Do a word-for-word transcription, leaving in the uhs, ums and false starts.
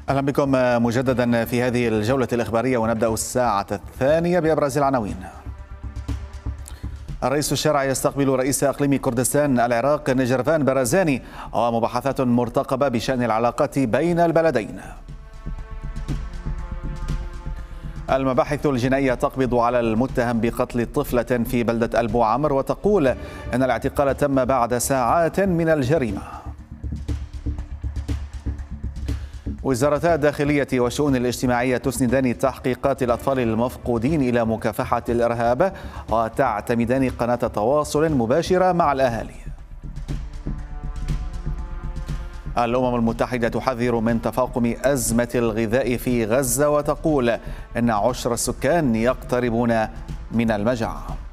أهلا بكم مجددا في هذه الجولة الإخبارية، ونبدأ الساعة الثانية بأبرز العناوين. الرئيس الشرعي يستقبل رئيس إقليم كردستان العراق نجرفان برزاني، ومباحثات مرتقبة بشأن العلاقات بين البلدين. المباحث الجنائية تقبض على المتهم بقتل طفلة في بلدة البو عمر، وتقول أن الاعتقال تم بعد ساعات من الجريمة. وزارتا الداخلية والشؤون الاجتماعية تسندان تحقيقات الأطفال المفقودين إلى مكافحة الإرهاب، وتعتمدان قناة تواصل مباشرة مع الأهالي. الأمم المتحدة تحذر من تفاقم أزمة الغذاء في غزة، وتقول إن عشر السكان يقتربون من المجاعة.